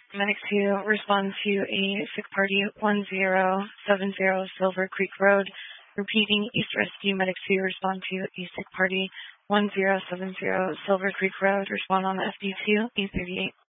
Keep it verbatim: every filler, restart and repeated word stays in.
Medic two, respond to a sick party one zero seven zero Silver Creek Road. Repeating, East Rescue Medic two, respond to a sick party one zero seven zero Silver Creek Road. Respond on F D two, E thirty-eight.